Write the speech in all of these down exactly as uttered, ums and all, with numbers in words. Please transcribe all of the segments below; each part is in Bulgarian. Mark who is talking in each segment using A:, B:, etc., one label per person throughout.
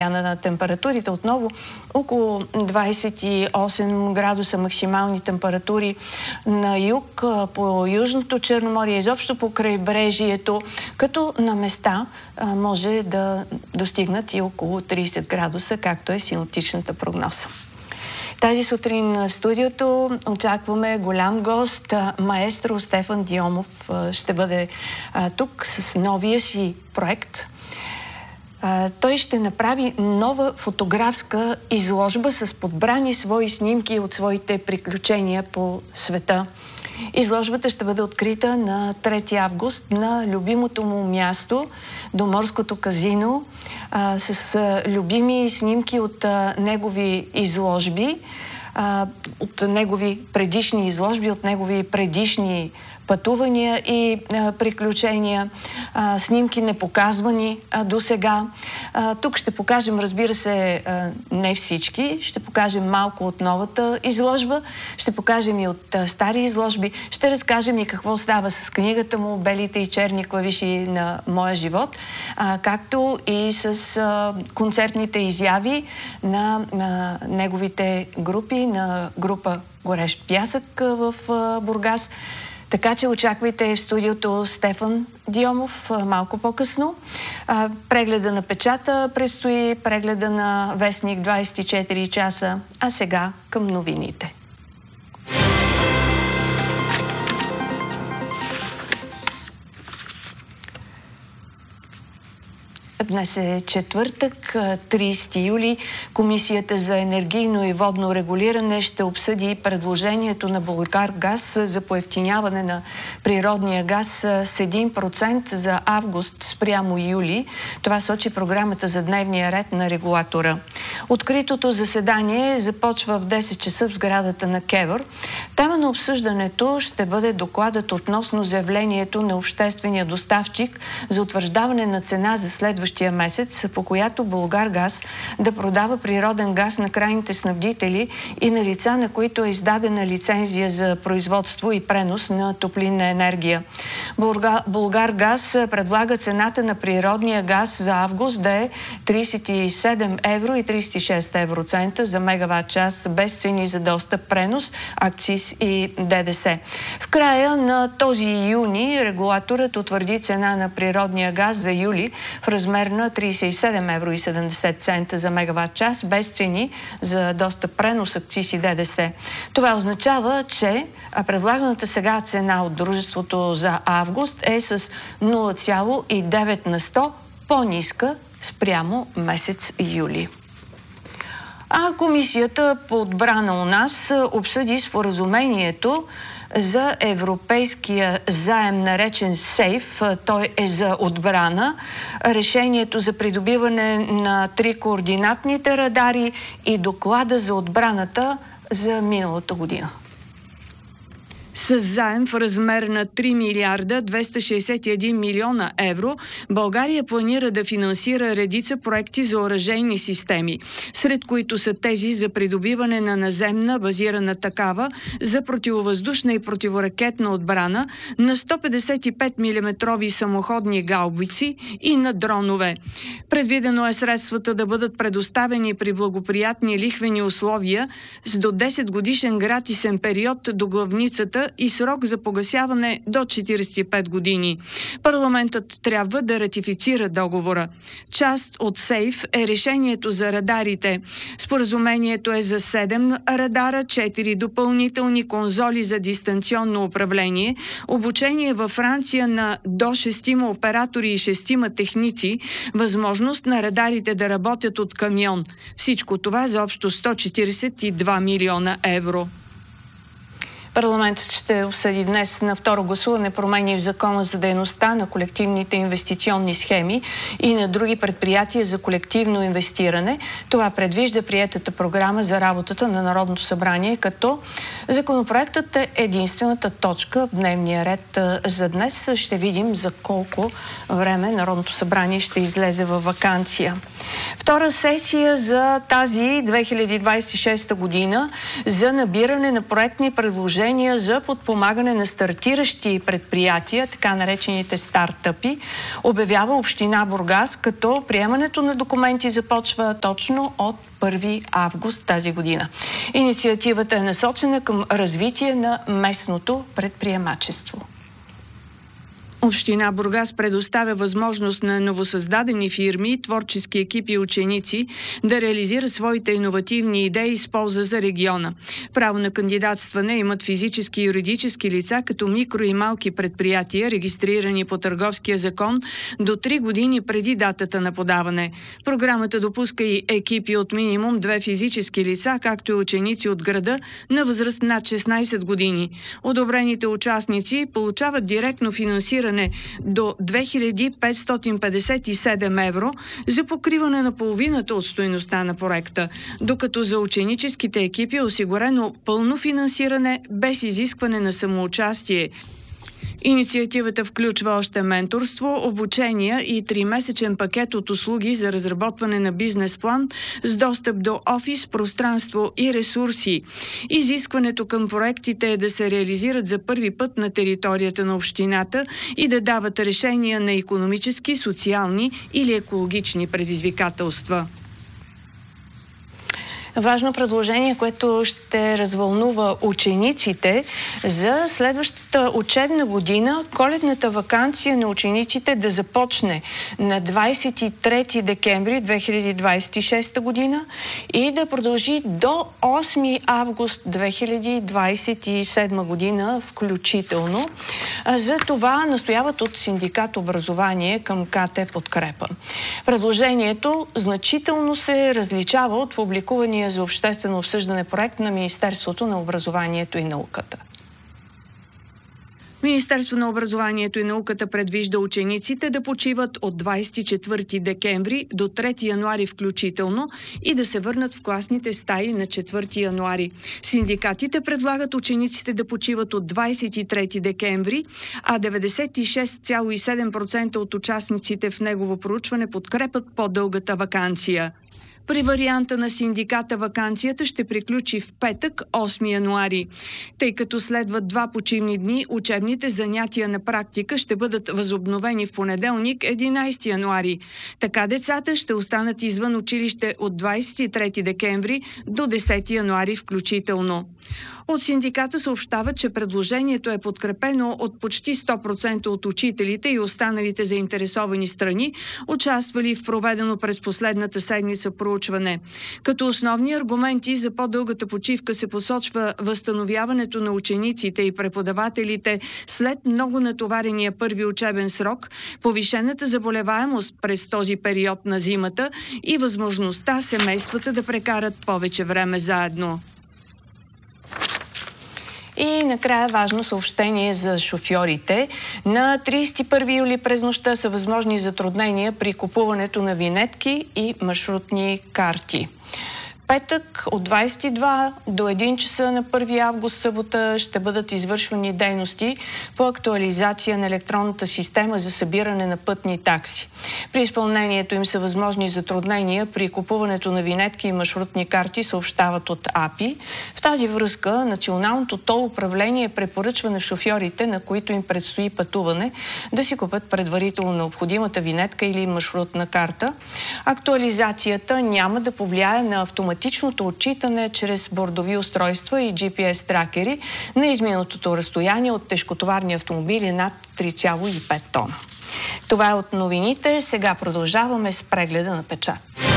A: на температурите. Отново около двадесет и осем градуса максимални температури на юг, по Южното Черноморие, изобщо по крайбрежието, като на места а, може да достигнат и около тридесет градуса, както е синоптичната прогноза. Тази сутрин в студиото очакваме голям гост. Маестро Стефан Дионов ще бъде а, тук с новия си проект. Uh, той ще направи нова фотографска изложба с подбрани свои снимки от своите приключения по света. Изложбата ще бъде открита на трети август на любимото му място, до Морското казино, uh, с uh, любими снимки от uh, негови изложби, uh, от негови предишни изложби, от негови предишни пътувания и а, приключения, а, снимки непоказвани до сега. Тук ще покажем, разбира се, а, не всички, ще покажем малко от новата изложба, ще покажем и от а, стари изложби, ще разкажем и какво става с книгата му "Белите и черни клавиши на моя живот", а, както и с а, концертните изяви на, на неговите групи, на група "Горещ пясък" в а, Бургас. Така че очаквайте в студиото Стефан Дионов малко по-късно. Прегледа на печата предстои, прегледа на Вестник двадесет и четири часа, а сега към новините. Днес е четвъртък, тридесети юли. Комисията за енергийно и водно регулиране ще обсъди предложението на Булгаргаз за поевтиняване на природния газ с един процент за август спрямо юли. Това сочи програмата за дневния ред на регулатора. Откритото заседание започва в десет часа в сградата на КЕВР. Тема на обсъждането ще бъде докладът относно заявлението на обществения доставчик за утвърждаване на цена за следващия месец, по която Булгаргаз да продава природен газ на крайните снабдители и на лица, на които е издадена лицензия за производство и пренос на топлинна енергия. Булгаргаз предлага цената на природния газ за август да е тридесет и седем евро и тридесет и шест евроцента за мегаватт час, без цени за достъп, пренос, акциз и ДДС. В края на този юни регулаторът утвърди цена на природния газ за юли в размер на тридесет и седем евро и седемдесет цента за мегаватт час, без цени за достъп, пренос, акциз и ДДС. Това означава, че предлаганата сега цена от дружеството за август е с нула цяло и девет на сто по-ниска спрямо месец юли. А комисията по отбрана у нас обсъди споразумението за европейския заем, наречен СЕЙФ. Той е за отбрана. Решението за придобиване на три координатните радари и доклада за отбраната за миналата година. С заем в размер на три милиарда двеста шестдесет и един милиона евро, България планира да финансира редица проекти за оръжейни системи, сред които са тези за придобиване на наземна базирана такава за противовъздушна и противоракетна отбрана, на сто петдесет и пет милиметрови самоходни гаубици и на дронове. Предвидено е средствата да бъдат предоставени при благоприятни лихвени условия с до десет годишен гратисен период до главницата и срок за погасяване до четиридесет и пет години. Парламентът трябва да ратифицира договора. Част от СЕЙФ е решението за радарите. Споразумението е за седем радара, четири допълнителни конзоли за дистанционно управление, обучение във Франция на до шестима оператори и шестима техници, възможност на радарите да работят от камион. Всичко това за общо сто четиридесет и два милиона евро. Парламентът ще обсъди днес на второ гласуване промени в Закона за дейността на колективните инвестиционни схеми и на други предприятия за колективно инвестиране. Това предвижда приетата програма за работата на Народното събрание, като законопроектът е единствената точка в дневния ред за днес. Ще видим за колко време Народното събрание ще излезе във ваканция. Втора сесия за тази две хиляди двадесет и шеста година за набиране на проектни предложения предложения за подпомагане на стартиращи предприятия, така наречените стартъпи, обявява община Бургас, като приемането на документи започва точно от първи август тази година. Инициативата е насочена към развитие на местното предприемачество. Община Бургас предоставя възможност на новосъздадени фирми, творчески екипи и ученици да реализират своите иновативни идеи с полза за региона. Право на кандидатстване имат физически и юридически лица, като микро и малки предприятия, регистрирани по Търговския закон до три години преди датата на подаване. Програмата допуска и екипи от минимум две физически лица, както и ученици от града на възраст над шестнайсет години. Одобрените участници получават директно финансиране до две хиляди петстотин петдесет и седем евро за покриване на половината от стойността на проекта, докато за ученическите екипи е осигурено пълно финансиране без изискване на самоучастие. Инициативата включва още менторство, обучения и тримесечен пакет от услуги за разработване на бизнес план с достъп до офис, пространство и ресурси. Изискването към проектите е да се реализират за първи път на територията на общината и да дават решения на икономически, социални или екологични предизвикателства. Важно предложение, което ще развълнува учениците за следващата учебна година. Коледната ваканция на учениците да започне на двайсет и трети декември две хиляди двайсет и шеста година и да продължи до осми август две хиляди двайсет и седма година включително. За това настояват от синдикат образование към КТ Подкрепа. Предложението значително се различава от публикувания за обществено обсъждане проект на Министерството на образованието и науката. Министерството на образованието и науката предвижда учениците да почиват от двайсет и четвърти декември до трети януари включително и да се върнат в класните стаи на четвърти януари. Синдикатите предлагат учениците да почиват от двайсет и трети декември, а деветдесет и шест цяло и седем процента от участниците в негово проучване подкрепят по-дългата ваканция. При варианта на синдиката ваканцията ще приключи в петък, осми януари. Тъй като следват два почивни дни, учебните занятия на практика ще бъдат възобновени в понеделник, единайсети януари. Така децата ще останат извън училище от двайсет и трети декември до десети януари включително. От синдиката съобщават, че предложението е подкрепено от почти сто процента от учителите и останалите заинтересовани страни, участвали в проведено през последната седмица проучване. Като основни аргументи за по-дългата почивка се посочва възстановяването на учениците и преподавателите след много натоварения първи учебен срок, повишената заболеваемост през този период на зимата и възможността семействата да прекарат повече време заедно. И накрая важно съобщение за шофьорите. На трийсет и първи юли през нощта са възможни затруднения при купуването на винетки и маршрутни карти. Петък от двайсет и два до един часа на първи август събота ще бъдат извършвани дейности по актуализация на електронната система за събиране на пътни такси. При изпълнението им са възможни затруднения при купуването на винетки и маршрутни карти, съобщават от АПИ. В тази връзка Националното тол управление препоръчва на шофьорите, на които им предстои пътуване, да си купят предварително необходимата винетка или маршрутна карта. Актуализацията няма да повлияе на автоматичното отчитане чрез бордови устройства и джи пи ес тракери на изминатото разстояние от тежкотоварни автомобили над три цяло и пет тона. Това е от новините. Сега продължаваме с прегледа на печат.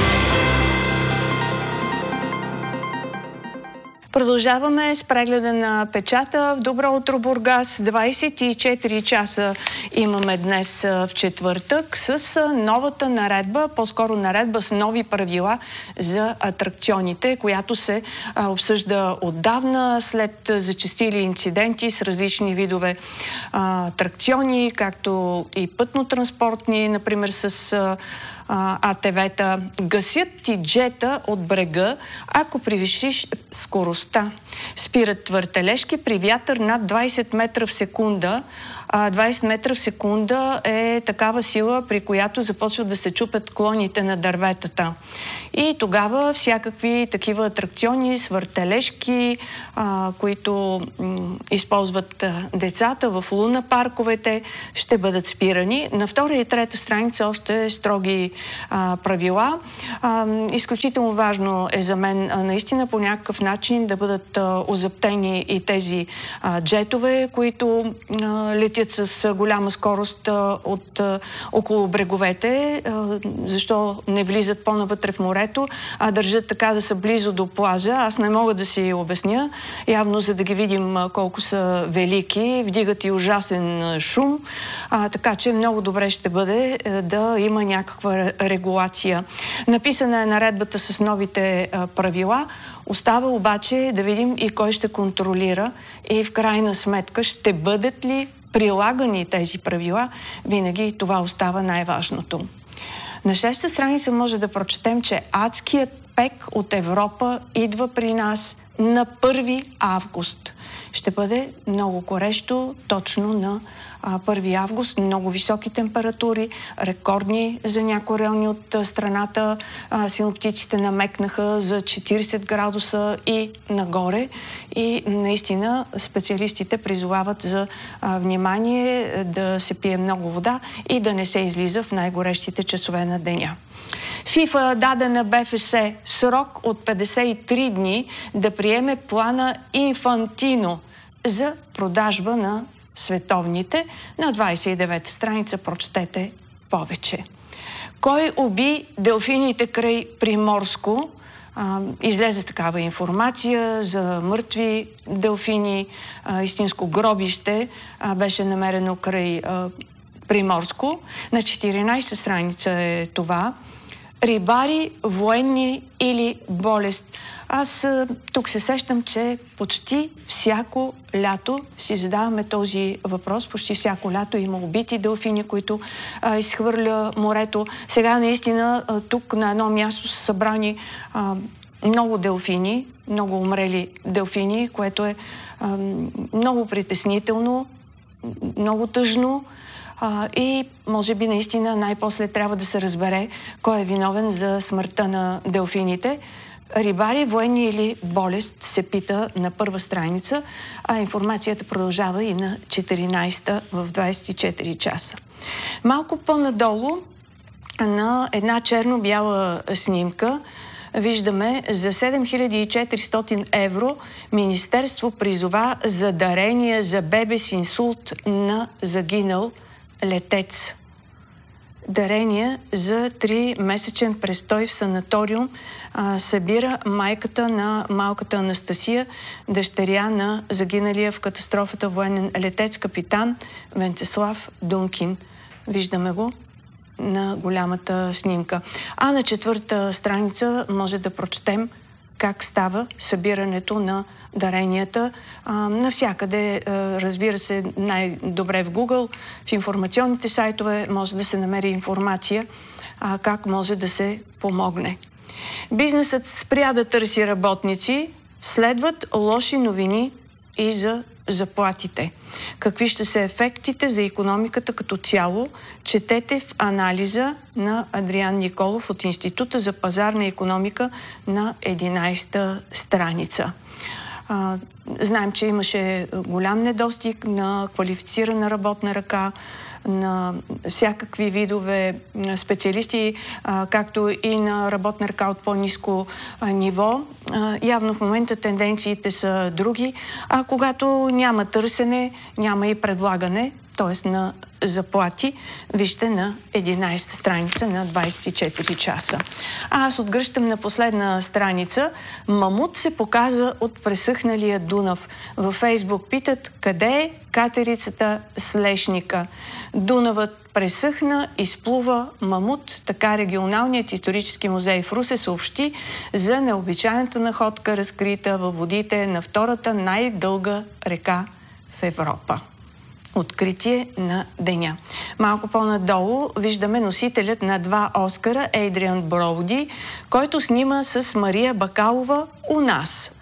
A: Продължаваме с прегледа на печата. В Добро утро, Бургас. двайсет и четири часа имаме днес в четвъртък с новата наредба, по-скоро наредба с нови правила за атракционите, която се а, обсъжда отдавна след зачестили инциденти с различни видове а, атракциони, както и пътно-транспортни, например с а, а те ве-та. Гасят ти джета от брега, ако превишиш скоростта. Спират твъртележки при вятър над двайсет метра в секунда, а двайсет метра в секунда е такава сила, при която започват да се чупят клоните на дърветата. И тогава всякакви такива атракциони, свъртележки, а, които м, използват а, децата в луна парковете, ще бъдат спирани. На втора и трета страница още строги а, правила. А, изключително важно е за мен а, наистина по някакъв начин да бъдат а, озаптени и тези а, джетове, които а, летят с голяма скорост а, от а, около бреговете. А, защо не влизат по-навътре в морето, а държат така да са близо до плажа? Аз не мога да си обясня. Явно, за да ги видим а, колко са велики, вдигат и ужасен а, шум. А, така че много добре ще бъде а, да има някаква регулация. Написана е наредбата с новите а, правила. Остава обаче да видим и кой ще контролира и в крайна сметка ще бъдат ли прилагани тези правила. Винаги това остава най-важното. На шеста страница може да прочетем, че адският пек от Европа идва при нас на първи август. Ще бъде много горещо, точно на първи август, много високи температури, рекордни за някои райони от страната. Синоптиците намекнаха за четирийсет градуса и нагоре. И наистина специалистите призовават за внимание, да се пие много вода и да не се излиза в най-горещите часове на деня. ФИФА даде на БФС срок от петдесет и три дни да приеме плана Инфантино за продажба на световните. На двайсет и девета страница прочетете повече. Кой уби делфините край Приморско? А, излезе такава информация за мъртви делфини. А, истинско гробище а, беше намерено край а, Приморско. На четиринайсета страница е това. Рибари, военни или болест. Аз тук се сещам, че почти всяко лято си задаваме този въпрос. Почти всяко лято има убити делфини, които а, изхвърля морето. Сега наистина а, тук на едно място са събрани а, много делфини, много умрели делфини, което е а, много притеснително, много тъжно. А, и може би наистина най-после трябва да се разбере кой е виновен за смъртта на делфините. Рибари, военни или болест, се пита на първа страница, а информацията продължава и на четиринайсета в двайсет и четири часа. Малко по-надолу на една черно-бяла снимка виждаме за седем хиляди и четиристотин евро Министерство призова за дарение за бебе с инсулт на загинал летец. Дарение за три-месечен престой в санаториум а, събира майката на малката Анастасия, дъщеря на загиналия в катастрофата военен летец капитан Венцеслав Дункин. Виждаме го на голямата снимка. А на четвърта страница може да прочетем как става събирането на даренията. А, навсякъде, а, разбира се, най-добре в Google, в информационните сайтове може да се намери информация а, как може да се помогне. Бизнесът спря да търси работници, следват лоши новини и за заплатите. Какви ще са ефектите за икономиката като цяло, четете в анализа на Адриан Николов от Института за пазарна икономика на единайсета страница. А, знаем, че имаше голям недостиг на квалифицирана работна ръка, на всякакви видове специалисти, а, както и на работна ръка от по-ниско а, ниво. А, явно в момента тенденциите са други, а когато няма търсене, няма и предлагане, т.е. на заплати, вижте на единайсета страница на двайсет и четири часа. А аз отгръщам на последна страница. Мамут се показа от пресъхналия Дунав. Във Фейсбук питат къде е катерицата с лешника. Дунавът пресъхна, изплува мамут. Така регионалният исторически музей в Русе съобщи за необичайната находка, разкрита във водите на втората най-дълга река в Европа. Откритие на деня. Малко по-надолу виждаме носителят на два Оскара, Ейдриан Броуди, който снима с Мария Бакалова у нас.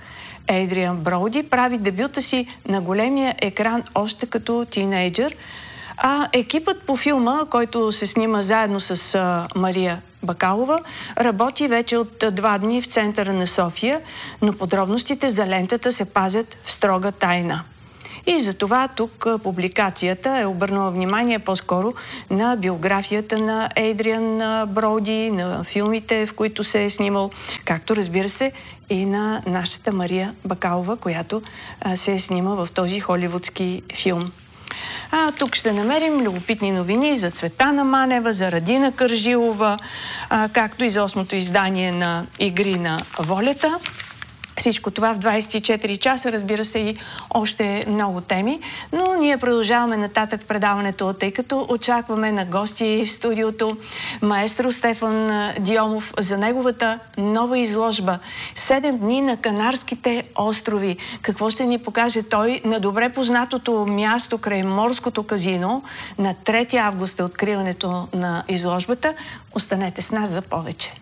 A: Ейдриан Броуди прави дебюта си на големия екран още като тинейджър, а екипът по филма, който се снима заедно с а, Мария Бакалова, работи вече от два дни в центъра на София, но подробностите за лентата се пазят в строга тайна. И затова тук публикацията е обърнала внимание по-скоро на биографията на Ейдриан Броуди, на филмите, в които се е снимал, както разбира се и на нашата Мария Бакалова, която а, се е снима в този холивудски филм. А тук ще намерим любопитни новини за Цветана Манева, за Радина Кържилова, а, както и за осмото издание на Игри на волята. Всичко това в двайсет и четири часа, разбира се, и още много теми, но ние продължаваме нататък в предаването, тъй като очакваме на гости в студиото маестро Стефан Дионов за неговата нова изложба «Седем дни на Канарските острови». Какво ще ни покаже той на добре познатото място край Морското казино? На трети август е откриването на изложбата. Останете с нас за повече.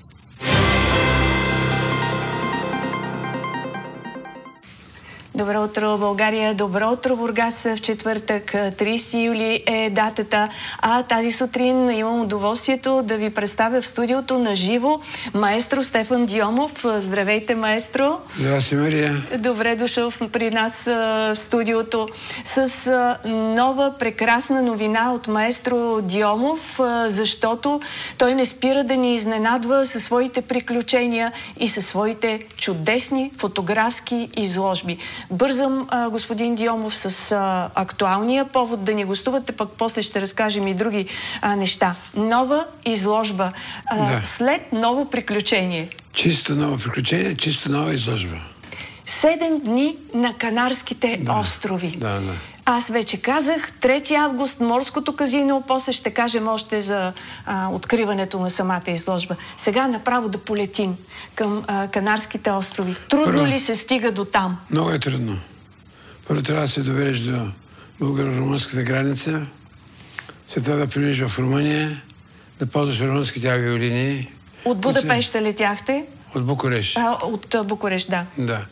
A: Добро утро, България! Добро утро, Бургас! В четвъртък, трийсети юли е датата, а тази сутрин имам удоволствието да ви представя в студиото на живо маестро Стефан Дионов. Здравейте, маестро!
B: Здравейте, Мария!
A: Добре дошъл при нас в студиото с нова прекрасна новина от маестро Дионов, защото той не спира да ни изненадва със своите приключения и със своите чудесни фотографски изложби. Бързам, а, господин Дионов, с а, актуалния повод да ни гостувате, пък после ще разкажем и други а, неща. Нова изложба. А,
B: да.
A: След ново приключение.
B: Чисто ново приключение, чисто нова изложба.
A: Седем дни на Канарските
B: да.
A: острови.
B: Да, да.
A: Аз вече казах, трети август, Морското казино, после ще кажем още за а, откриването на самата изложба. Сега направо да полетим към а, Канарските острови. Трудно Първо, ли се стига до там?
B: Много е трудно. Първо трябва да се добереш до българо-румънската граница, след това да преминеш в Румъния, да ползваш румънските авиолинии.
A: От Будапеща летяхте?
B: От Букурещ.
A: А, от Букурещ, да.
B: Да.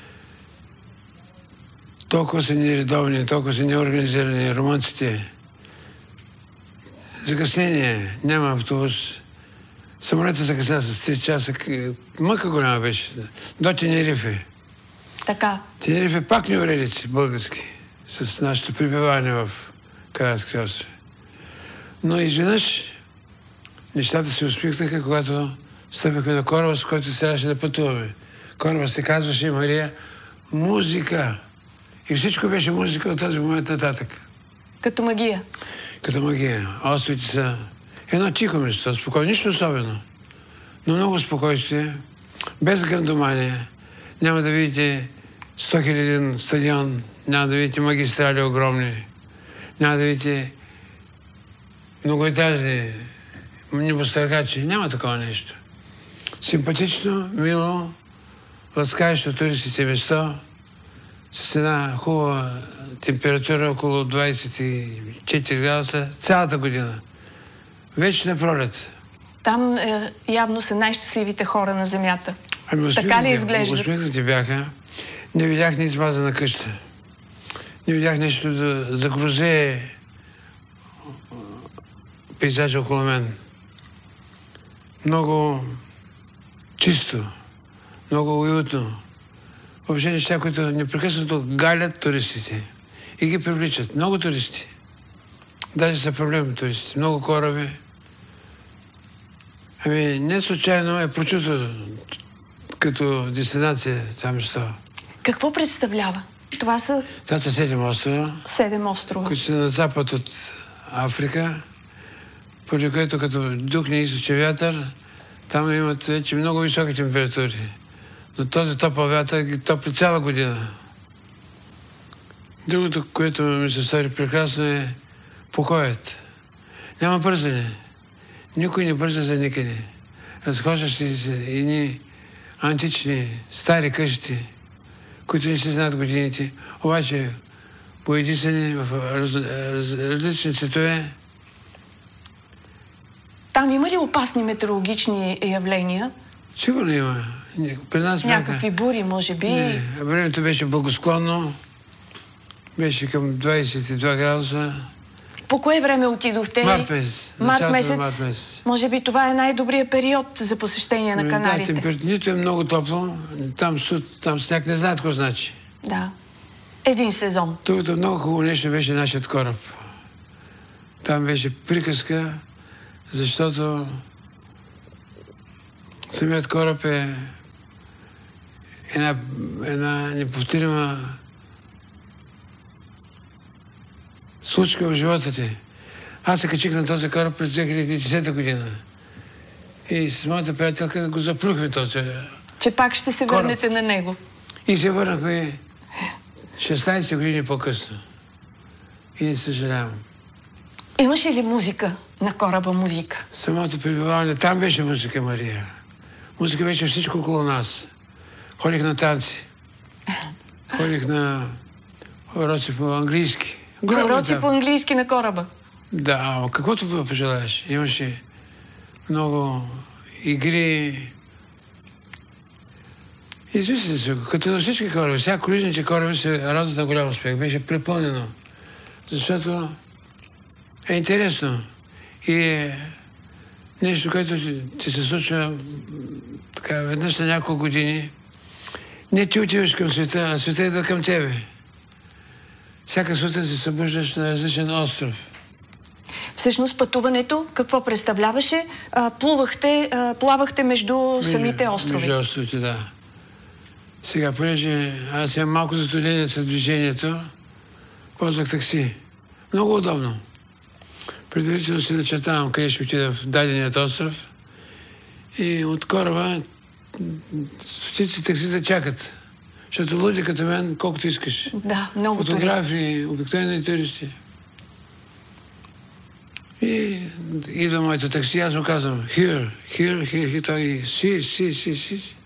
B: Толкова са нередовни, толкова са неорганизирани румънците. Закъснение, няма автобус. Самолета закъсня с три часа. Мъка голяма беше. До Тенерифе.
A: Така.
B: Тенерифе пак не уредици български. С нашето прибиване в Канарски острови. Но изведнъж нещата се усмихнаха, когато стъпихме на кораба, с който трябваше да пътуваме. Кораба се казваше, Мария, музика. И всичко беше музика от този момент нататък.
A: Като магия.
B: Като магия. Островите са едно тихо место, спокойно, нищо особено. Но много спокойствие, без грандомания. Няма да видите сто хиляди стадион, няма да видите магистрали огромни, няма да видите многоетажни небостъргачи. Няма такова нещо. Симпатично, мило, ласкаещо туристите место, с една хубава температура около двайсет и четири градуса цялата година. Вечна пролет.
A: Там е, явно са най-щастливите хора на земята.
B: Ами,
A: така ли изглежда?
B: Усмихнати бяха. Не видях ни измазана къща. Не видях нещо да загрозе пейзажа около мен. Много чисто, много уютно. Въобще неща, които непрекъснато галят туристите и ги привличат. Много туристи. Даже са проблемни туристи. Много кораби. Ами не случайно е прочуто като дестинация там место.
A: Какво представлява? Това са...
B: Това са седем острова.
A: Седем острова.
B: Които са на запад от Африка, поради което като духне източен вятър, там имат вече много високи температури. Но този топъл вятър ги топли цяла година. Другото, което ми се стори прекрасно, е покоят. Няма бързане. Никой не бърза за никъде. Разхождаш ли се едни антични, стари къщи, които не се знаят годините, обаче поедисани в раз, раз, различни цветове.
A: Там има ли опасни метеорологични явления?
B: Сигурно има. При нас бяха...
A: Някакви бури, може би?
B: Не, времето беше благосклонно. Беше към двадесет и два градуса.
A: По кое време отидохте?
B: Март месец.
A: Март месец.
B: Март месец.
A: Може би това е най-добрият период за посещение на Канарите.
B: Да, температура, нито е много топло, там, там сняг не знаят какво значи.
A: Да. Един сезон.
B: Тук много хубаво нещо беше нашият кораб. Там беше приказка, защото самият кораб е една, една неповторима случка в живота ти. Аз се качих на този кораб през две хиляди и десета година. И с моята приятелка го заплюхме този
A: Че пак ще се
B: кораб.
A: Върнете на него.
B: И се върнахме шестнадесет години по-късно. И не съжалявам.
A: Имаше ли музика на кораба музика?
B: Самото пребиваване, там беше музика, Мария. Музика беше всичко около нас. Ходих на танци. Ходих на уроци по английски.
A: Уроци по английски на кораба?
B: Да, каквото пожелаеш. Имаше много игри. Измисли се, като на всички кораби. Сега круизните кораби се радват на голям успех. Беше препълнено. Защото е интересно. И е нещо, което ти, ти се случва така, веднъж на няколко години. Не ти отиваш към света, а света идва към тебе. Всяка сутрин се събуждаш на различен остров.
A: Всъщност пътуването какво представляваше? А, плувахте, а, плавахте между
B: Между,
A: самите острови.
B: Между островите, да. Сега, понеже аз имам малко затруднение с движението, ползвах такси. Много удобно. Предварително си начертавам къде ще отида в даденият остров и от кораба стотици таксита чакат. Защото луди като мен, колкото искаш.
A: Да, много
B: фотографии, обикновени туристи. И идва моето такси, аз му казвам here, here, here, и той си, си, си, си.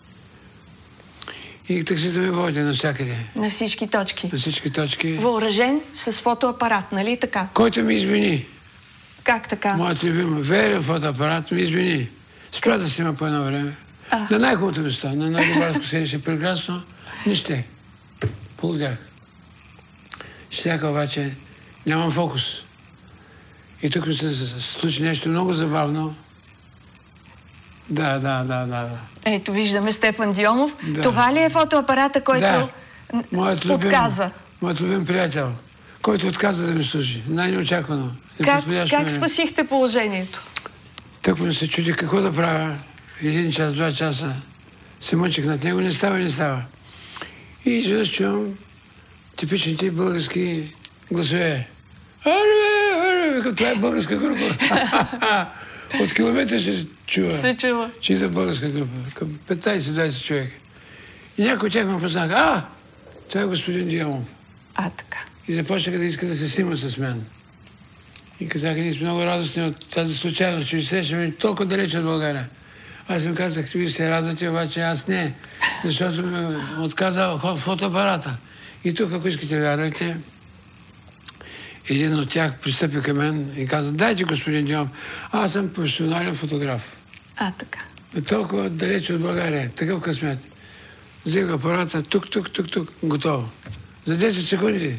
B: И таксито ме води навсякъде.
A: На всички точки.
B: На всички точки.
A: Въоръжен с фотоапарат, нали така?
B: Който ми измени.
A: Как така?
B: Моят любим верен фотоапарат ми измени. Спря да снима по едно време.
A: А.
B: На най-хубавото место, на най-добарско седище прекрасно, нище. Полудях. Щяка обаче нямам фокус. И тук ми се случи нещо много забавно. Да, да, да, да.
A: Ето виждаме Стефан Дионов.
B: Да.
A: Това ли е фотоапарата, който
B: Да. Моят любим,
A: отказа?
B: Моят любим приятел, който отказа да ми служи. Най-неочаквано.
A: Как, как спасихте положението?
B: Тук ми се чуди какво да правя. Един час, два часа се мъчих над него, не става и не става. И изведнъж чувам типичните български гласове. Аре, аре, викам, това е българска група. От километри се чува.
A: Се чува.
B: Че идва българска група. Към петнадесет-двадесет човека. И някой от тях ме познаха. А, това е господин Дионов.
A: А, така.
B: И започнаха да искат да се снимат с мен. И казаха, ние сме много радостни от тази случайност, че ви срещаме толкова далеч от България. Аз им казах, вие се радвате, обаче аз не. Защото ме отказа фотоапарата. И тук, ако искате вярвайте, един от тях пристъпи към мен и каза, дайте, господин Дионов, аз съм професионален фотограф.
A: А, така.
B: Толкова далеч от България, такъв късмет. Взех апарата, тук, тук, тук, тук, готово. За десет секунди.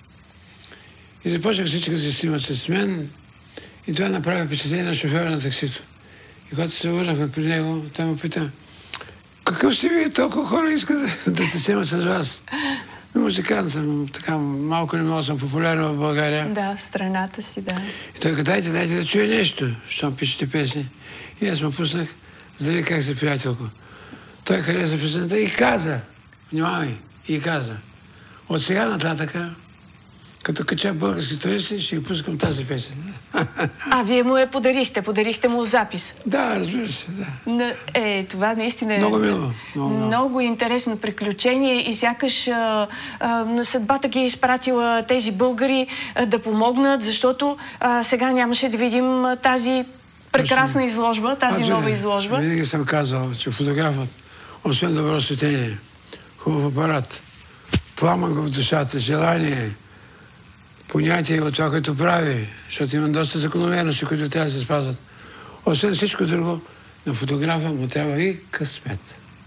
B: И започнах всички да се снимат с мен и това направи впечатление на шофьора на таксито. И когато се върнахме при него, той ме пита, какъв си вие, толкова хора искат да, да се снимат с вас? Музикант съм, така малко или много съм популярен в България.
A: Да, в страната си, да.
B: И той каза, дайте, дайте да чуя нещо, щом пишете песни. И аз му пуснах, за да ви как се приятелко. Той хареса песента и каза, внимавай, и каза, от сега нататъка, като кача български туристи, ще ги пускам тази песен.
A: А, вие му я подарихте, подарихте му запис.
B: Да, разбира се, да.
A: На, е, това наистина е
B: много мило. Много, много.
A: много интересно приключение и сякаш а, а, съдбата ги е изпратила тези българи а, да помогнат, защото а, сега нямаше да видим а, тази прекрасна изложба, тази
B: Аз,
A: нова
B: винаги,
A: изложба.
B: Винаги съм казвал, че фотографът, освен добро светение, хубав апарат, пламък в душата, желание, понятие от това, което прави, защото има доста закономерности, които трябва да се спазват. Освен всичко друго, на фотографа му трябва и късмет.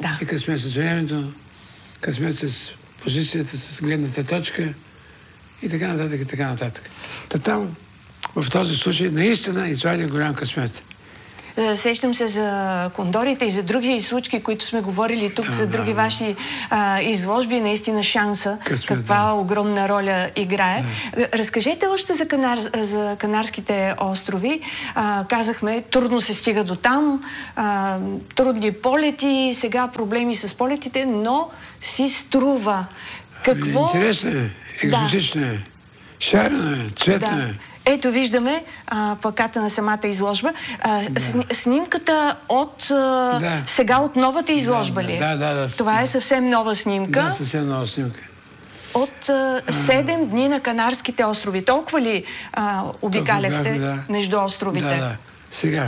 A: Да.
B: И късмет с времето, късмет с позицията, с гледната точка и така нататък, и така нататък. Та там, в този случай, наистина извади голям късмет.
A: Сещам се за кондорите и за други случки, които сме говорили тук, да, за други да, ваши а, изложби. Наистина шанса, късмет, каква да. огромна роля играе. Да. Разкажете още за, Канар, за Канарските острови. А, казахме, трудно се стига до там, а, трудни полети, сега проблеми с полетите, но си струва. Какво...
B: Интересно е, екзотично е, шарено е, цветно е.
A: Да. Ето виждаме а, плаката на самата изложба. А, да. Снимката от а, да. сега от новата изложба
B: да,
A: ли?
B: Да, да, да.
A: Това е съвсем нова снимка.
B: Да, съвсем нова снимка.
A: От седем дни на Канарските острови. Толкова ли а, обикаляхте бях, да. между островите?
B: Да, да. Сега,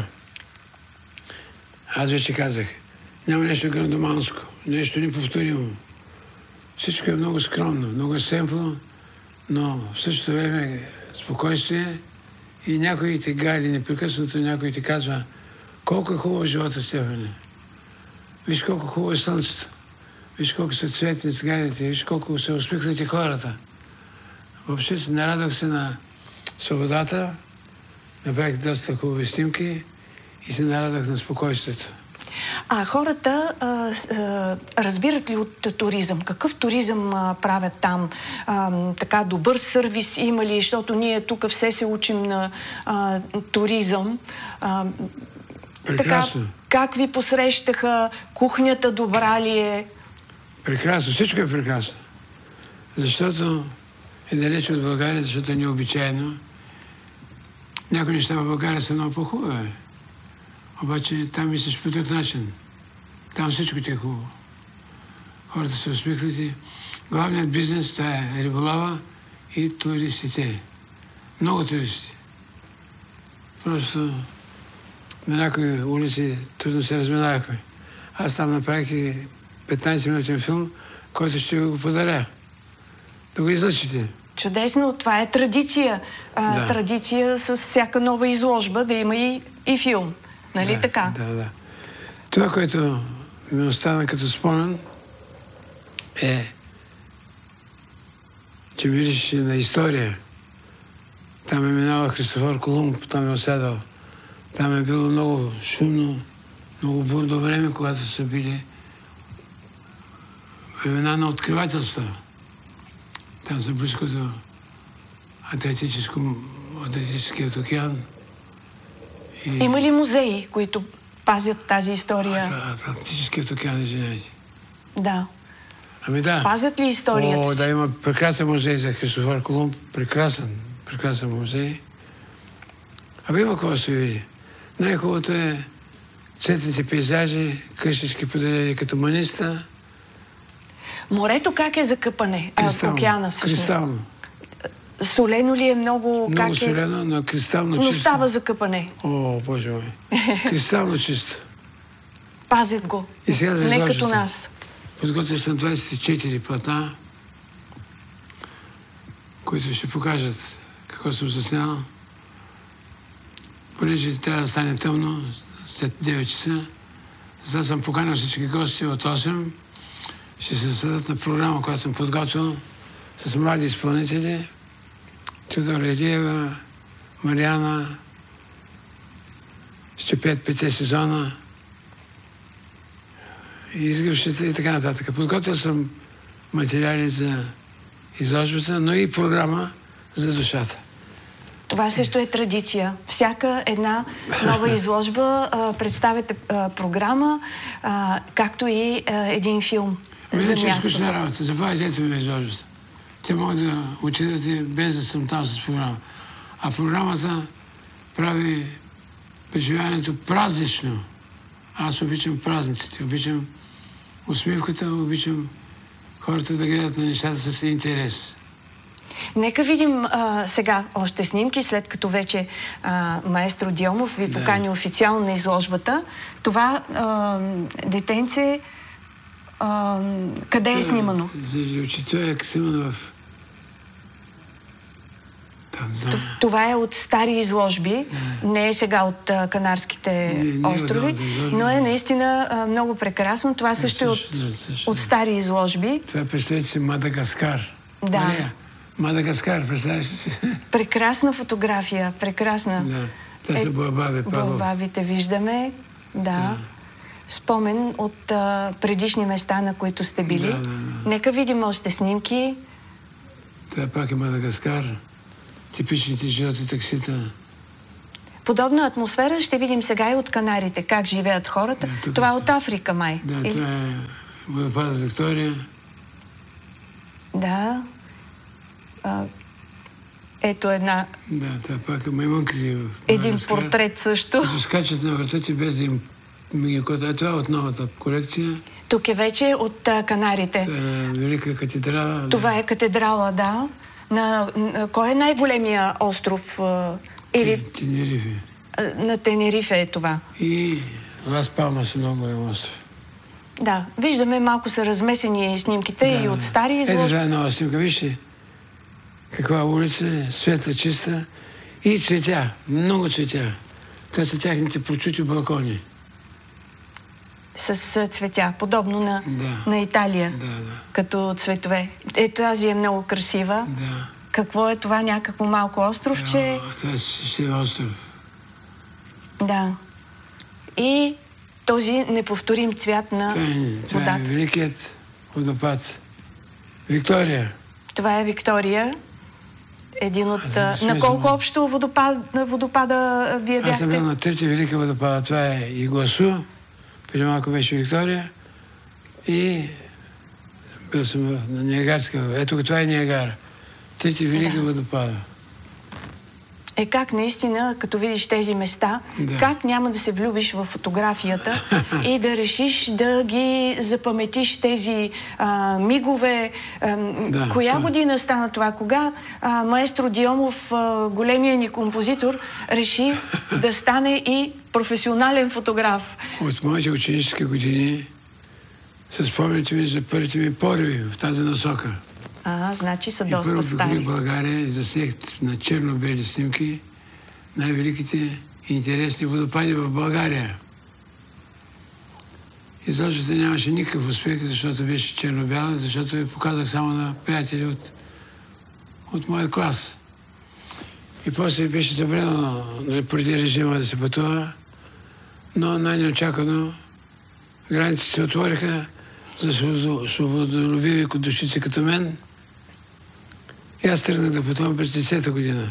B: аз вече казах, няма нещо грандоманско, нещо неповторимо. Всичко е много скромно, много семпло, но в същото време спокойствие и някой те гали непрекъснато, някой ти казва колко е хубаво живота, Стефане. Виж колко хубаво е слънцето. Виж колко са цветни сградите, виж колко са усмихнати хората. Въобще се нарадах се на свободата, направих доста хубави снимки и се нарадах на спокойствието.
A: А хората а, а, разбират ли от туризъм? Какъв туризъм а, правят там? А, така добър сервис има ли? Защото ние тук все се учим на а, туризъм. А,
B: Прекрасно.
A: Така, как ви посрещаха? Кухнята добра ли е?
B: Прекрасно. Всичко е прекрасно. Защото е далеч от България, защото е необичайно. Някои неща в България са много по-хубави. Обаче там мислиш по друг начин. Там всичко ти е хубаво. Хората са усмихнати. Главният бизнес това е риболова и туристите. Много туристи. Просто на някои улици трудно се разминавахме. Аз там направих и петнайсет-минутен филм, който ще го подаря. Да го излъчите.
A: Чудесно. Това е традиция. А, да. Традиция с всяка нова изложба да има и, и филм. Нали
B: да,
A: така?
B: Да, да. Това, което ми остана като спомен, е, че мирише на история. Там е минава Христофор Колумб, там е оседал. Там е било много шумно, много бурно време, когато са били времена на откривателства. Там са близко до Адриатическият океан. И...
A: Има ли музеи, които пазят тази история?
B: Атлантическият океан, извинявайте.
A: Да.
B: Ами да.
A: Пазят ли историята
B: О,
A: си?
B: да, има прекрасен музей за Христофор Колумб. Прекрасен, прекрасен музей. Абе има какво да се види. Най-хубавото е цветните пейзажи, къщички поделени като маниста.
A: Морето как е за къпане?
B: Кристално.
A: А, океана всъщност.
B: Кристално.
A: Солено ли е много?
B: Много
A: как
B: солено, но кристално
A: но
B: чисто.
A: Но става за къпане.
B: О, Боже мой. Кристално чисто.
A: Пазят го.
B: И сега за
A: не като нас.
B: Подготвил съм двайсет и четири платна, които ще покажат какво съм заснял. Понеже трябва да стане тъмно, след девет часа, затова съм поканил всички гости от осем. Ще се създадат на програма, която съм подготвил с млади изпълнители. Тодора Илиева, Мариана, ще пеят пете сезона, изгръвщите и така нататък. Подготвил съм материали за изложбата, но и програма за душата.
A: Това също е традиция. Всяка една нова изложба а, представяте а, програма, а, както и а, един филм за
B: място.
A: място.
B: Скучна работа. Затова дете ми изложбата. Те могат да отидат без да съм там с програма. А програмата прави преживяването празнично. Аз обичам празниците, обичам усмивката, обичам хората да гледат на нещата с интерес.
A: Нека видим а, сега още снимки, след като вече а, маестро Дионов ви покани да. официално на изложбата. Това а, детенце а, къде е снимано?
B: Заради очи, той е снимано в... Да. знам.
A: Това е от стари изложби,
B: да.
A: Не е сега от а, Канарските
B: не, не
A: острови,
B: изложби,
A: но е наистина а, много прекрасно. Това също е от,
B: също,
A: от стари изложби.
B: Това представете си Мадагаскар.
A: Да.
B: Мария, Мадагаскар, представяш ли си?
A: Прекрасна фотография, прекрасна.
B: Да. Те са Боабаби, Павлов.
A: Боабабите виждаме, да. да. Спомен от а, предишни места, на които сте били.
B: Да, да, да.
A: Нека видим още снимки.
B: Това пак е Мадагаскар. Типичните жълти таксита.
A: Подобна атмосфера ще видим сега и от Канарите. Как живеят хората.
B: Да,
A: това е
B: са...
A: от Африка, май.
B: Да,
A: Или...
B: това е водопадът Виктория.
A: Да. А, ето една...
B: Да, това пак е маймунките в
A: Един портрет също.
B: Като скачат на вратите без да им ги кота. Това е от новата колекция.
A: Тук е вече от а, Канарите.
B: Това е Велика катедрала.
A: Това
B: да.
A: е катедрала, да. На, на, кой е най-големия остров? А, или...
B: Тенерифе.
A: На Тенерифе е това.
B: И Лас Палмас е много голям остров.
A: Да, виждаме, малко са размесени снимките
B: да,
A: и от стари изложби.
B: Ето това е нова снимка. Вижте каква улица, светла, чиста и цветя. Много цветя. Това са тяхните прочути балкони.
A: С цветя, подобно на,
B: да.
A: на Италия,
B: да, да.
A: като цветове. Ето тази е много красива.
B: Да.
A: Какво е това? Някакво малко островче?
B: Това е Шестия остров.
A: Да. И този неповторим цвят на
B: това е, това
A: водата.
B: е великият водопад. Виктория.
A: Това е Виктория. Един от...
B: Аз,
A: на колко общо водопад, водопада вие бяхте?
B: Аз съм бил на трети велика водопада. Това е Игуасу. Преди малко беше Виктория. И бил съм на Ниагарска. Ето това е Ниагара. Трети велика да. водопада.
A: Е как наистина, като видиш тези места,
B: да.
A: как няма да се влюбиш в фотографията и да решиш да ги запаметиш тези а, мигове. А,
B: да,
A: коя
B: това.
A: година стана това? Кога а, маестро Диомов, а, големия ни композитор, реши да стане и професионален фотограф?
B: От моите ученически години се спомняте ми за първите ми пориви в тази насока.
A: А, значи са
B: и
A: доста
B: първо
A: стари.
B: в България и заснех на черно-бели снимки най-великите и интересни водопади в България. Изложбата нямаше никакъв успех, защото беше черно-бяла, защото я показах само на приятели от, от моят клас. И после беше забранено, нали, преди режима да се пътува, но най-неочаквано границите се отвориха за свободолюбиви душици като мен. И аз тръгнах да пътувам през десета година.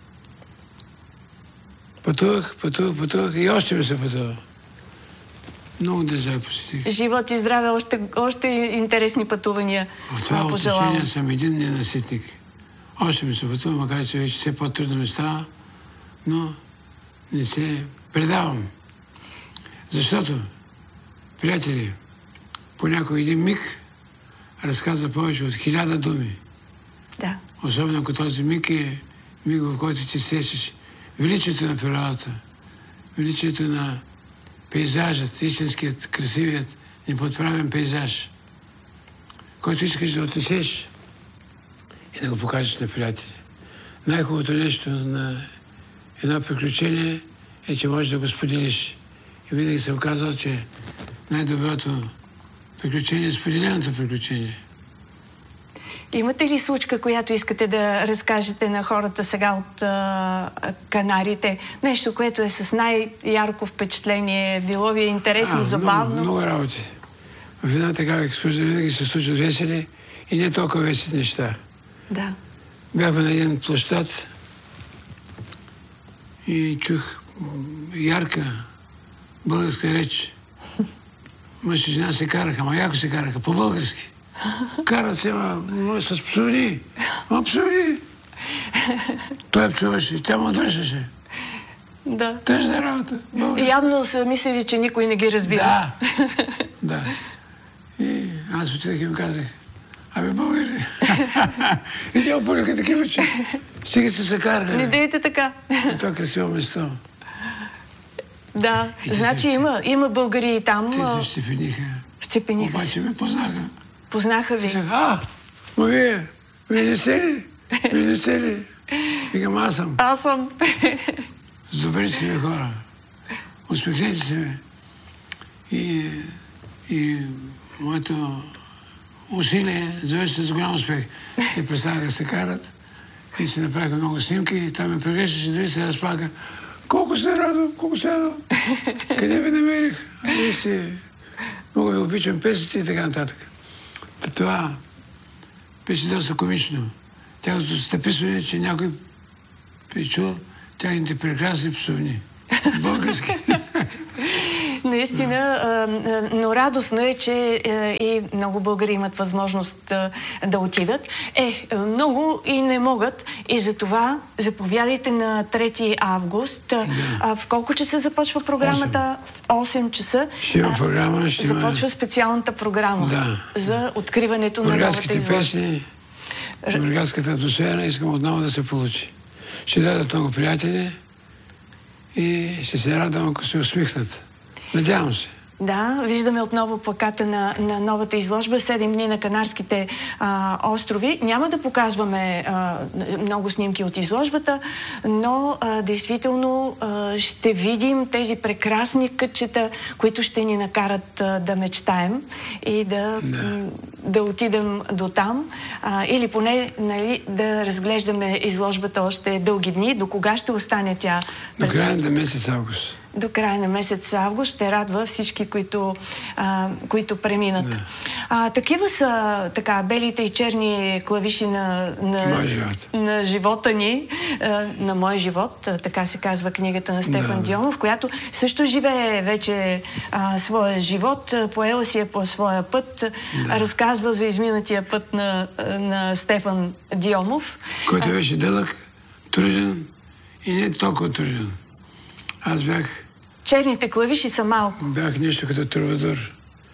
B: Пътувах, пътувах, пътувах и още ми се пътува. Много държави посетих.
A: Живот и здраве, още, още интересни пътувания.
B: В това отношение съм един ненаситник. Още ми се пътува, макар че вече все по-трудно ми става, но не се предавам. Защото, приятели, понякога един миг разказва повече от хиляда думи.
A: Да.
B: Особено ако този миг е миг, в който ти срещаш величието на природата, величието на пейзажът, истинският, красивият, неподправен пейзаж, който искаш да отнесеш и да го покажеш на приятели. Най-хубавото нещо на едно приключение е, че можеш да го споделиш. И винаги съм казал, че най-доброто приключение е споделеното приключение.
A: Имате ли случка, която искате да разкажете на хората сега от а, Канарите? Нещо, което е с най-ярко впечатление, било ви е интересно,
B: а,
A: забавно?
B: Много, много работи. В една такава екскурзия винаги се случват весели и не толкова весели неща.
A: Да.
B: Бяхме на един площад и чух ярка българска реч. Мъж и жена се караха, ама яко се караха, по-български. Карат се, ма, с псовни. Ма псовни. Той псуваше, тя му дръжеше.
A: Да.
B: Тъжна работа. Български.
A: Явно са мислили, че никой не ги разбира.
B: Да. Да. И аз отидах и им казах, абе, българи. И тя опълиха такива, че сега се са карали.
A: Не дейте така.
B: И това красиво место.
A: Да, значи има, има българи и там.
B: Те се щепениха.
A: Щепениха
B: Обаче ме познаха.
A: Познаха ви.
B: А, но вие, вие не сте ли? Вие не сте ли? Викам, аз съм.
A: Аз съм.
B: С добрите си ми хора. Усмихнете се ми. И, и моето усилие завърши с голям успех. Те представяха да се карат и си направиха много снимки и той ме прегрещаше, дори се разплака. Колко се радвам, колко се радвам. Къде ви намерих? Вие сте... Много ви обичам песните и така нататък. Та това беше доста комично. Тяхното стъписване, че някой е чул тяхните прекрасни псовни. Български.
A: Наистина, но радостно е, че и много българи имат възможност да отидат. Е, много и не могат. И за това заповядайте на трети август. Да. В колко часа започва програмата? В осем часа.
B: Ще има програма, ще има...
A: Започва специалната програма
B: да.
A: За откриването на новата изложба.
B: Песни, бургаската атмосфера искам отново да се получи. Ще дадат много приятели и ще се радвам, ако се усмихнат. Надявам се.
A: Да, виждаме отново плаката на, на новата изложба седем дни на Канарските а, острови. Няма да показваме а, много снимки от изложбата, но а, действително а, ще видим тези прекрасни кътчета, които ще ни накарат а, да мечтаем и да, да. да отидем до там. А, или поне, нали, да разглеждаме изложбата още дълги дни. До кога ще остане тя?
B: До края на месец август.
A: До края на месец август ще радва всички, които, а, които преминат. Да. А, такива са така белите и черни клавиши на, на,
B: живот.
A: на живота ни, а, на мой живот, а, така се казва книгата на Стефан да. Дионов, която също живее вече а, своя живот, поела си е по своя път, да. Разказва за изминатия път на, на Стефан Дионов.
B: Който беше дълъг, труден и не толкова труден. Аз бях...
A: Черните клавиши са малко.
B: Бях нещо като трубадур.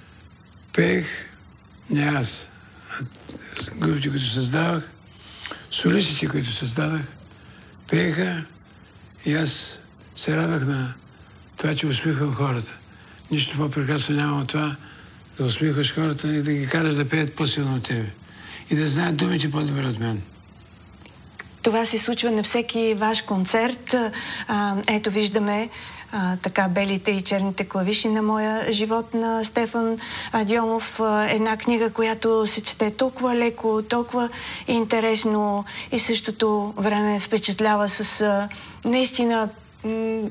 B: Пеех, не аз, а групите, които създавах, солистите, които създадах, пееха и аз се радвах на това, че усмихвам хората. Нищо по-прекрасно няма от това да усмихваш хората и да ги караш да пеят по-силно от тебе. И да знаят думите по-добре от мен.
A: Това се случва на всеки ваш концерт. А, ето виждаме а, така белите и черните клавиши на моя живот на Стефан Дионов. А, една книга, която се чете толкова леко, толкова интересно и в същото време впечатлява с а, наистина м-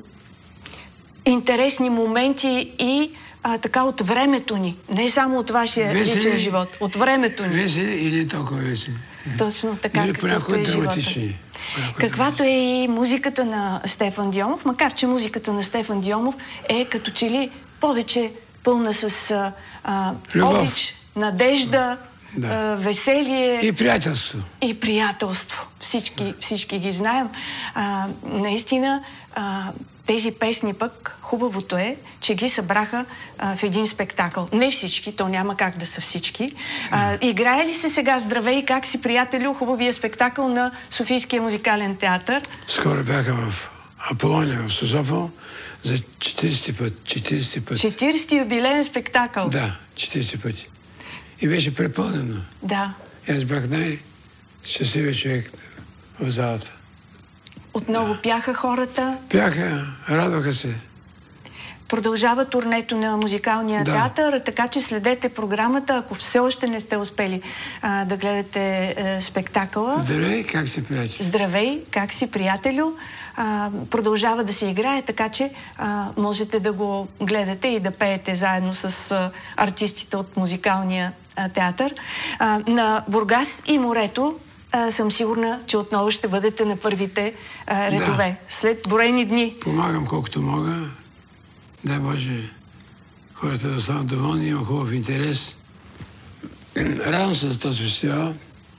A: интересни моменти и а, така от времето ни. Не само от вашия
B: весели,
A: личен живот, от времето ни.
B: Весели или толкова весели.
A: Точно така,
B: или
A: каквото е живота. Каквато е и музиката на Стефан Дионов, макар че музиката на Стефан Дионов е като че ли повече пълна с а, обич, надежда, да. а, веселие.
B: И приятелство.
A: И приятелство. Всички, всички ги знаем. А, наистина, а, тези песни пък, хубавото е, че ги събраха а, в един спектакъл. Не всички, то няма как да са всички. А, играе ли се сега "Здравей, как си, приятелю", хубавия спектакъл на Софийския музикален театър?
B: Скоро бяха в Аполония, в Созопол, за четиридесети път. четиридесети път.
A: четиридесети юбилеен спектакъл?
B: Да, четиридесет пъти. И беше препълнено.
A: Да.
B: И аз бях най-щастливият човек в залата.
A: Отново да. Пяха хората.
B: Пяха, радваха се.
A: Продължава турнето на музикалния да. театър, така че следете програмата, ако все още не сте успели а, да гледате а, спектакъла.
B: Здравей, как си, приятелю?
A: Здравей, как си, приятелю? А, продължава да се играе, така че а, можете да го гледате и да пеете заедно с а, артистите от музикалния а, театър. А, на Бургас и морето а, съм сигурна, че отново ще бъдете на първите а, редове. Да. След броени дни.
B: Помагам колкото мога. Дай Боже, хората да останат доволни, има хубав интерес. Радвам се за този фестивал,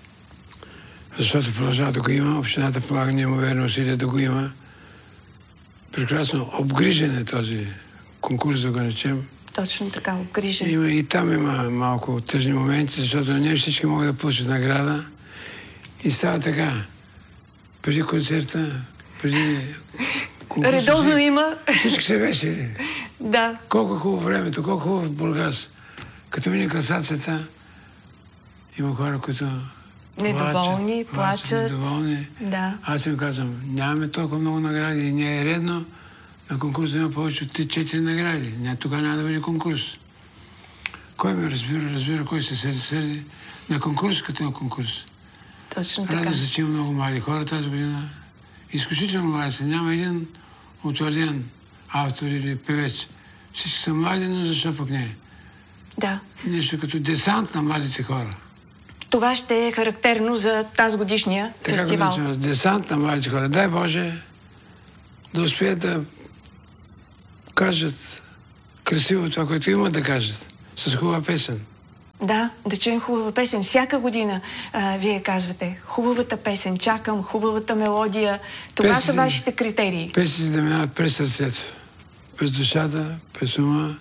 B: защото продължава да го има. Общината полага неимоверни усилия да го има. Прекрасно обгрижен е този конкурс, да го наречем.
A: Точно така, обгрижен.
B: Има, и там има малко тъжни моменти, защото не всички могат да получат награда. И става така. Преди концерта, преди...
A: Редовно си, има.
B: Всички се весели.
A: Да.
B: Колко хубаво времето, колко хубаво в Бургас. Като мине класацията, има хора, които
A: недоволни, плачат. плачат
B: недоволни.
A: Да.
B: Аз им казвам, нямаме толкова много награди и не е редно на конкурс да има повече от три-четири награди. Ня, тогава няма да бъде конкурс. Кой ме разбира, разбира, кой се сърди, сърди. На конкурс като на конкурс.
A: Точно така.
B: Радва се, че има много млади хора тази година. Изключително млади са. Няма един утвърден автор или певец. Всички са млади, но защо пък не?
A: Да.
B: Нещо като десант на младите хора.
A: Това ще е характерно за тази годишния
B: така
A: фестивал.
B: Така десант на младите хора. Дай Боже да успеят да кажат красиво това, което имат да кажат. С хубава песен.
A: Да, да чуем хубава песен. Всяка година а, вие казвате хубавата песен, чакам хубавата мелодия. Това песни, са вашите критерии.
B: Песните да минават през сърцето. През душата, през ума.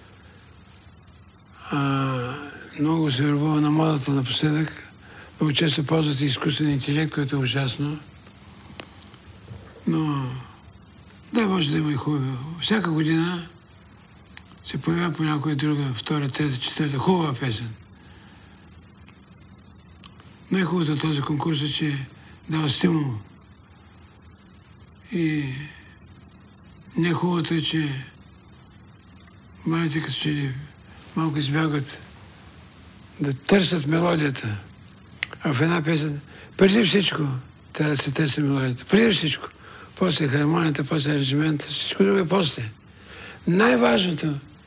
B: А, много се рубува на модата напоследък. Много често ползват и изкуствен интелект, което е ужасно. Но дай може да има и хубаво. Всяка година се появява по някоя друга, втора, трета, четвърта, хубава песен. Най-хубавото на този конкурс е, че дава стимул. И не-хубавото е, че младите като че ли малко избягват да търсят мелодията. А в една песен, преди всичко, трябва да се търси мелодията. Преди всичко. После хармонията, после аранжимента, всичко друго е после. Най-важното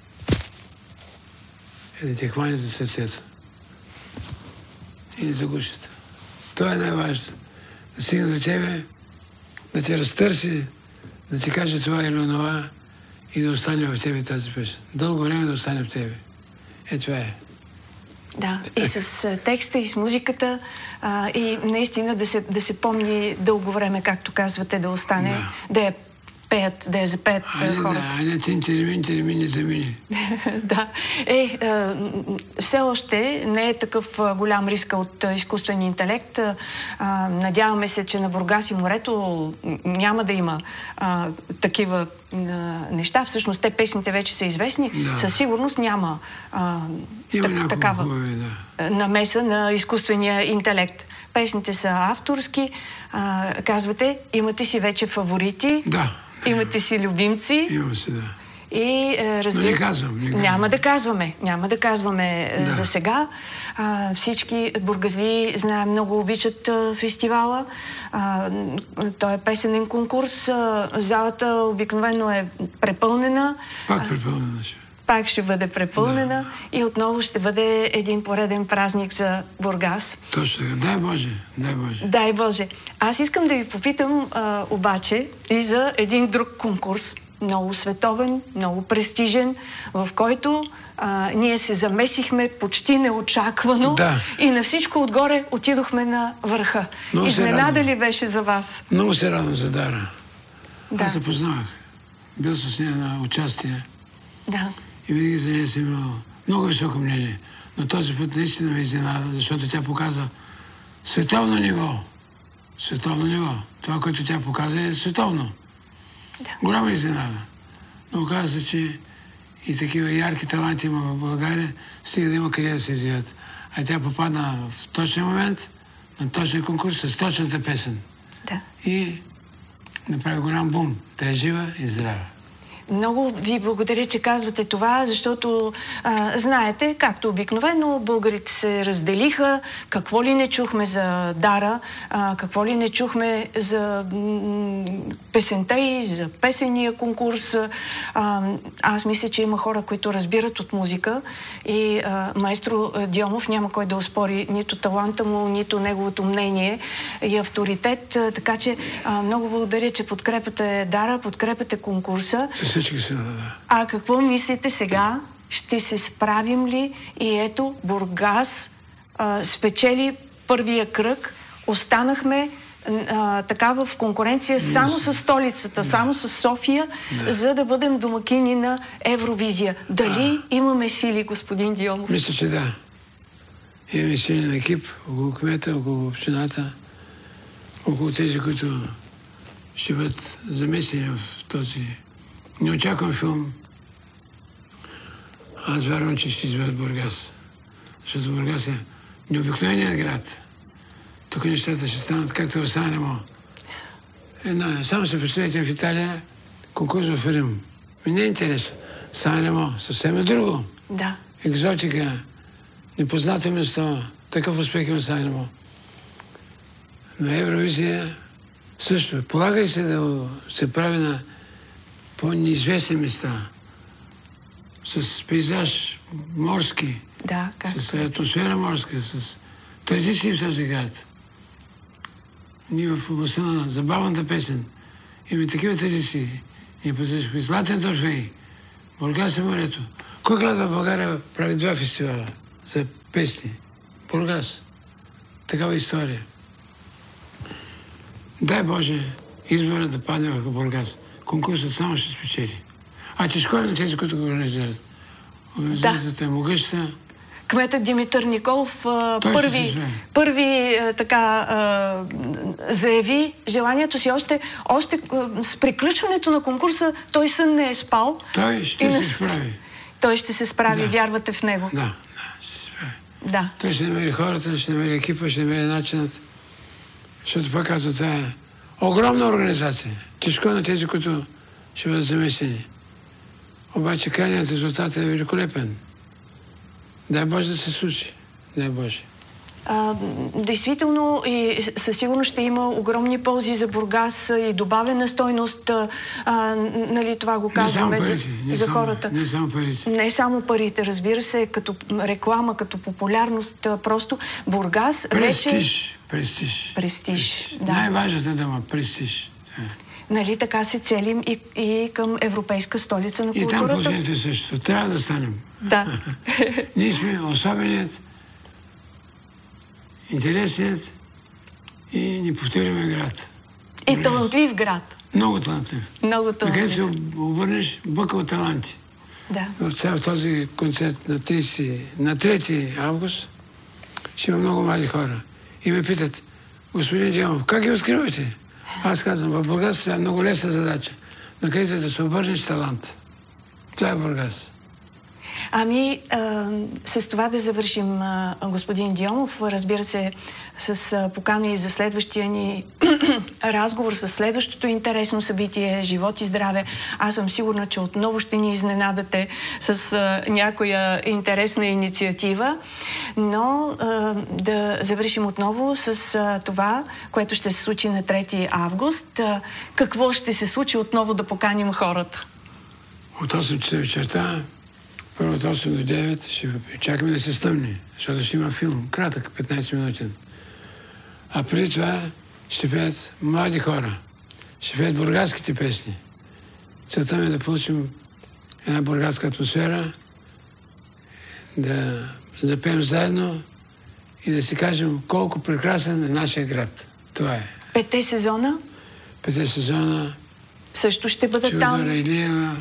B: е да те хване за сърцето. И да заглушат. Това е най-важното. Да стигне до тебе, да те разтърси, да ти каже това или онова и да остане в тебе тази песен. Дълго време да остане в тебе. Е, това е.
A: Да, и с текста, и с музиката, а, и наистина да се, да се помни дълго време, както казвате, да остане, да, да я пеят, да я запеят
B: айде,
A: хората.
B: Да, айде, тин-теремин, теремини, замини.
A: Да. Е, а, все още не е такъв а, голям риск от а, изкуствен интелект. А, надяваме се, че на Бургас и морето няма да има а, такива а, неща. Всъщност, те песните вече са известни.
B: Да.
A: Със сигурност няма а,
B: има
A: так, такава
B: хубави, да.
A: намеса на изкуствения интелект. Песните са авторски. А, казвате, имате си вече фаворити.
B: Да.
A: Имате си любимци.
B: Имам си, да.
A: И разбира,
B: но не казвам, не казвам.
A: Няма да казваме. Няма да казваме да. За сега. А, всички бургази, знаем, много обичат а, фестивала. А, той е песенен конкурс. А, залата обикновено е препълнена.
B: Пак препълнена ще.
A: Пак ще бъде препълнена, да. И отново ще бъде един пореден празник за Бургас.
B: Точно така. Дай Боже, дай Боже.
A: Дай Боже. Аз искам да ви попитам а, обаче и за един друг конкурс, много световен, много престижен, в който а, ние се замесихме почти неочаквано,
B: да.
A: И на всичко отгоре отидохме на върха.
B: Много
A: Изненада ли беше за вас?
B: Много се радвам за Дара.
A: Да.
B: Аз се познавах. Бил с нея на участие.
A: Да.
B: И винаги за нея съм имал много високо мнение. Но този път наистина ме изненада, защото тя показа световно ниво. Световно ниво. Това, което тя показа, е световно.
A: Да.
B: Голяма изненада. Но оказа се, че и такива ярки таланти има в България, стига да има къде да се изявят. А тя попадна в точния момент, на точния конкурс, с точната песен.
A: Да.
B: И направи голям бум. Тя е жива и здрава.
A: Много ви благодаря, че казвате това, защото а, знаете, както обикновено, българите се разделиха. Какво ли не чухме за Дара, а, какво ли не чухме за м- песента и за песения конкурс. А, аз мисля, че има хора, които разбират от музика и а, маестро Дионов няма кой да оспори нито таланта му, нито неговото мнение и авторитет. А, така че а, много благодаря, че подкрепяте Дара, подкрепяте конкурса.
B: Всички са, да.
A: А какво мислите сега? Ще се справим ли? И ето, Бургас а, спечели първия кръг. Останахме а, така в конкуренция само с столицата, да. Само с София, да. За да бъдем домакини на Евровизия. Дали а. имаме сили, господин Дионов?
B: Мисля, че да. Имаме силен екип около кмета, около общината, около тези, които ще бъдат замесени в този не очаквам филм. Аз вярвам, че ще изберат Бургас. Защото Бургас е необикновеният град. тук нещата ще станат както в Санремо. Едно, само се представите в Италия конкурс в Рим. Ми не е интересно. Санремо съвсем е друго.
A: Да.
B: Екзотика, непознато место, такъв успех има Санремо. На Евровизия също. Полагай се да се прави на по-неизвестни места. С пейзаж морски,
A: Да, как?
B: с атмосфера морска, с традиции в този град. Ние в областта на забавната песен имаме такива традиции. Ние потърсихме Златен торфей, Бургас и морето. Кой град в България прави два фестивала за песни? Бургас. Такава история. Дай Боже, изборът да падне върху Бургас. Конкурсът само ще спечели. А тежко е на тези, които го организират. Организацията е могъща.
A: Кметът Димитър Николов а,
B: Той ще се
A: първи,
B: справи.
A: първи а, така а, заяви желанието си още, още а, с приключването на конкурса. Той сън не е спал.
B: Той ще
A: И
B: се
A: не-
B: справи.
A: Той ще се справи,
B: Да.
A: вярвате в него.
B: Да, да, ще се справи.
A: Да.
B: Той ще намери хората, ще намери екипа, ще намери начинът. Защото пак казвам, това е огромна организация. Тежко на тези, които ще бъдат замесени. Обаче крайният резултат е великолепен. Дай Боже да се случи. Дай Боже.
A: А, действително и със сигурност ще има огромни ползи за Бургас и добавена стойност. А, нали, това го
B: Не само
A: казваме за,
B: парите, не
A: за
B: само,
A: хората.
B: не само парите.
A: Не само парите, разбира се, като реклама, като популярност, а, просто Бургас вече...
B: Престиж. Престиж.
A: Престиж, да.
B: Най-важната дума – престиж. Е.
A: Нали, така се целим и, и към европейска столица на
B: И там
A: културата.
B: положението е също. Трябва да станем.
A: Да.
B: Ние сме особеният, интересният и неповторимия град.
A: И
B: Бургас.
A: талантлив град.
B: Много талантлив.
A: Много
B: Накъде
A: талантлив.
B: се об- обърнеш, бъка от таланти.
A: Да.
B: В цял този концерт на, тридесети, на трети август ще има много млади хора. И ме питат, господин Димов, как ги откривате? Аз казвам, в Бургас това е много лесна задача. Накъдето да се обърнеш талант. Това е Бургас.
A: Ами, а, с това да завършим, а, господин Дионов. Разбира се, с а, покана и за следващия ни разговор, с следващото интересно събитие, живот и здраве. Аз съм сигурна, че отново ще ни изненадате с а, някоя интересна инициатива. Но а, да завършим отново с а, това, което ще се случи на трети август. А, какво ще се случи отново да поканим хората?
B: От осем часа вечерта, първо от осем до девет, ще чакаме да се стъмни, защото ще има филм, кратък, петнайсет минутен. А преди това ще пеят млади хора, ще пеят бургаските песни. Целта ми е да получим една бургаска атмосфера, да запеем заедно и да си кажем колко прекрасен е нашия град. Това е.
A: Петте сезона
B: Пете сезона,
A: също ще бъдат
B: Чудо
A: там.
B: Райлиева.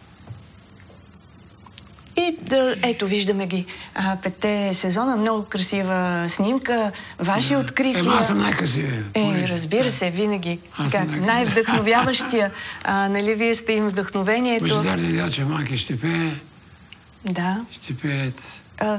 A: И да, ето, виждаме ги. А, петте сезона, много красива снимка, ваши
B: Да.
A: открития.
B: Ема, аз съм най-красивия.
A: Е,
B: Поне.
A: разбира
B: Да.
A: се, винаги.
B: Аз съм
A: Как,
B: най-
A: най-вдъхновяващия. А, нали, вие сте им вдъхновението.
B: Божидар Недялчев Маки ще пее,
A: Да.
B: ще пеят.
A: А,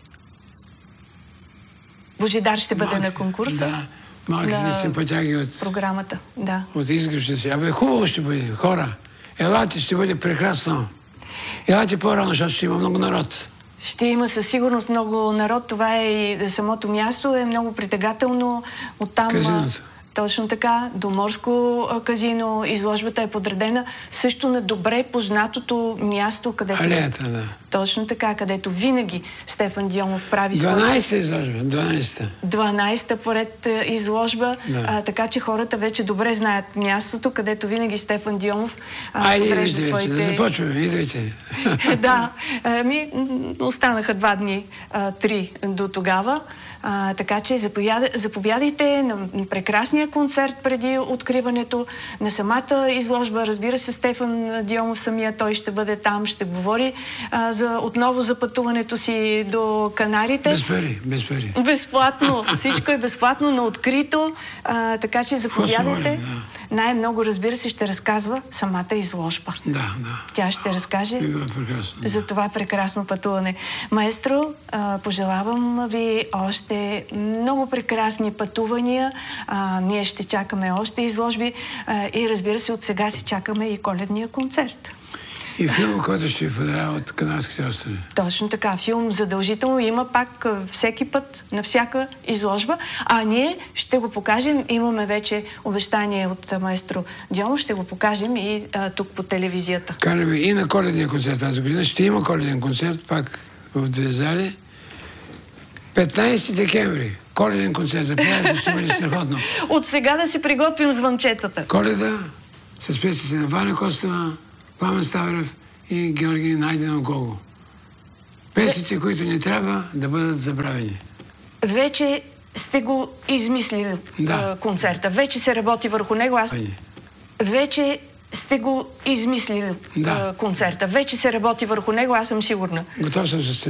A: Божидар ще бъде
B: малки-
A: на конкурса.
B: Да, малките
A: на
B: симпатяги от,
A: Програмата, да.
B: от изгревща си. Абе, хубаво ще бъде, хора. Елате, ще бъде прекрасно. Елате по-рано, защото ще има много народ.
A: Ще има със сигурност много народ. Това е и самото място, е много притегателно. Оттам,
B: Казиното.
A: точно така, до морско а, казино. Изложбата е подредена също на добре познатото място, където...
B: Алеята, да.
A: Точно така, където винаги Стефан Дионов прави своята
B: дванайсета изложба, дванайсета.
A: дванайсета поред а, изложба,
B: Да.
A: а, така че хората вече добре знаят мястото, където винаги Стефан Дионов а,
B: Айде,
A: подрежда
B: идвайте вече,
A: своите...
B: да започваме, идвайте.
A: Да, ами, м, останаха два дни, а, три до тогава. А, така че заповяда, заповядайте на прекрасния концерт преди откриването на самата изложба. Разбира се, Стефан Дионов самия, той ще бъде там, ще говори а, за, отново за пътуването си до Канарите.
B: Без пари, без пари.
A: Безплатно. Всичко е безплатно, на открито. А, така че заповядайте.
B: Фосфори,
A: най-много, разбира се, ще разказва самата изложба.
B: Да, да.
A: Тя ще разкаже
B: Би било прекрасно.
A: за това прекрасно пътуване. Маестро, а, пожелавам ви още много прекрасни пътувания. А, ние ще чакаме още изложби а, и, разбира се, от сега си чакаме и коледния концерт.
B: И филма, който ще ви подаря от Канарските острови.
A: Точно така. Филм задължително има пак всеки път, на всяка изложба, а ние ще го покажем. Имаме вече обещание от маестро Дионов, ще го покажем и а, тук по телевизията.
B: Каня ви и на коледния концерт тази година. Ще има коледен концерт, пак в две зали. петнайсети декември. Коледен концерт. Заповядайте, ще бъде страхотно.
A: От сега да си приготвим звънчетата.
B: Коледа с песните на Ваня Костова, Пламен Ставрев и Георги Найденов Гого. Песните, които не трябва да бъдат забравени.
A: Вече сте го измислили
B: Да.
A: а, концерта. Вече се работи върху него. Аз... Вече сте го измислили
B: Да.
A: а, концерта. Вече се работи върху него, аз съм сигурна.
B: Готов съм с